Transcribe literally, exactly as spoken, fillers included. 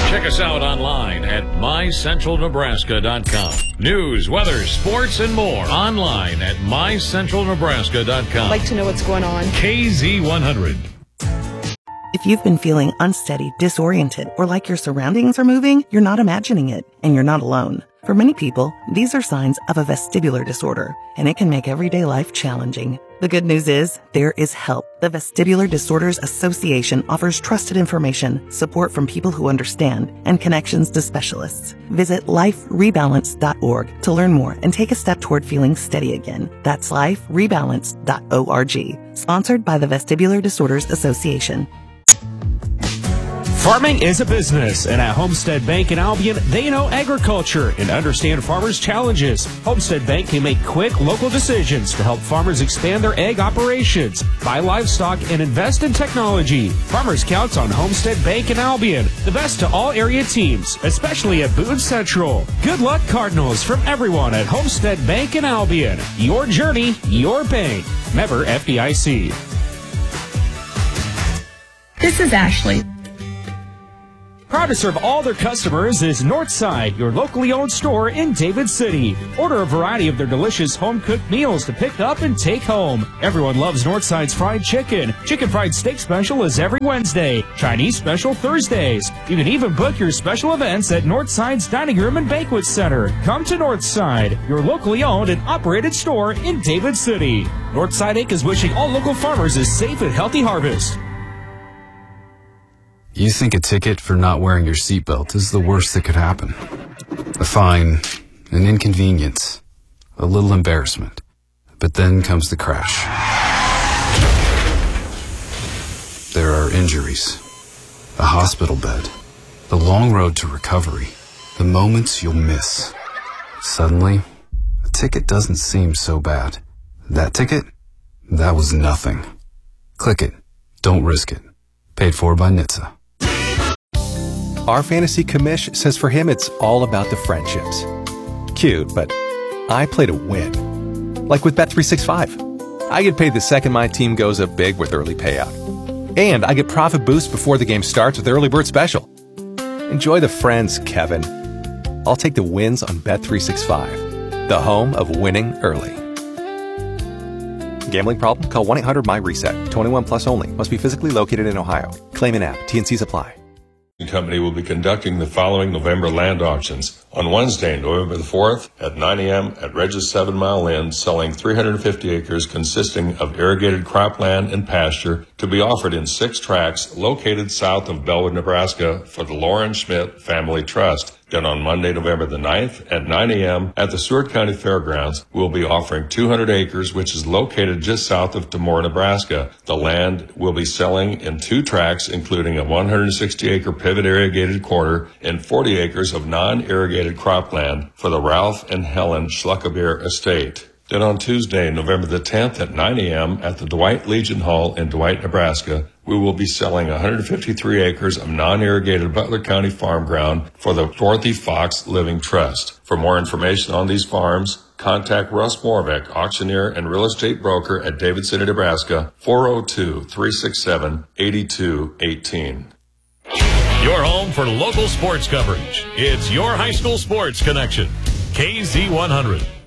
Check us out online at my central nebraska dot com. News, weather, sports, and more online at my central nebraska dot com. I'd like to know what's going on. K Z one hundred. If you've been feeling unsteady, disoriented, or like your surroundings are moving, you're not imagining it, and you're not alone. For many people, these are signs of a vestibular disorder, and it can make everyday life challenging. The good news is, there is help. The Vestibular Disorders Association offers trusted information, support from people who understand, and connections to specialists. Visit life rebalance dot org to learn more and take a step toward feeling steady again. That's life rebalance dot org. Sponsored by the Vestibular Disorders Association. Farming is a business, and at Homestead Bank in Albion, they know agriculture and understand farmers' challenges. Homestead Bank can make quick local decisions to help farmers expand their egg operations, buy livestock, and invest in technology. Farmers count on Homestead Bank in Albion, the best to all area teams, especially at Boone Central. Good luck, Cardinals, from everyone at Homestead Bank in Albion. Your journey, your bank. Member F D I C. This is Ashley. Proud to serve all their customers is Northside, your locally owned store in David City. Order a variety of their delicious home-cooked meals to pick up and take home. Everyone loves Northside's fried chicken. Chicken fried steak special is every Wednesday. Chinese special Thursdays. You can even book your special events at Northside's Dining Room and Banquet Center. Come to Northside, your locally owned and operated store in David City. Northside Incorporated is wishing all local farmers a safe and healthy harvest. You think a ticket for not wearing your seatbelt is the worst that could happen. A fine, an inconvenience, a little embarrassment. But then comes the crash. There are injuries, a hospital bed, the long road to recovery, the moments you'll miss. Suddenly, a ticket doesn't seem so bad. That ticket? That was nothing. Click it. Don't risk it. Paid for by N H T S A. Our fantasy commish says for him it's all about the friendships. Cute, but I play to win. Like with Bet three sixty-five. I get paid the second my team goes up big with early payout. And I get profit boost before the game starts with early bird special. Enjoy the friends, Kevin. I'll take the wins on Bet three sixty-five, the home of winning early. Gambling problem? Call one eight hundred M Y reset. twenty-one plus only. Must be physically located in Ohio. Claim in app. T N Cs apply. Company will be conducting the following November land auctions. On Wednesday, November the fourth at nine a.m. at Regis Seven Mile Inn, selling three hundred fifty acres consisting of irrigated cropland and pasture to be offered in six tracts located south of Bellwood, Nebraska for the Lauren Schmidt Family Trust. Then on Monday, November the ninth at nine a.m. at the Seward County Fairgrounds, we'll be offering two hundred acres, which is located just south of Demore, Nebraska. The land will be selling in two tracts, including a one hundred sixty acre pivot irrigated quarter and forty acres of non-irrigated cropland for the Ralph and Helen Schluckabeer Estate. Then on Tuesday, November the tenth at nine a.m. at the Dwight Legion Hall in Dwight, Nebraska, we will be selling one hundred fifty-three acres of non-irrigated Butler County farm ground for the Dorothy Fox Living Trust. For more information on these farms, contact Russ Morbeck, auctioneer and real estate broker at David City, Nebraska, four oh two, three six seven, eight two one eight. Your home for local sports coverage. It's your high school sports connection. K Z one hundred.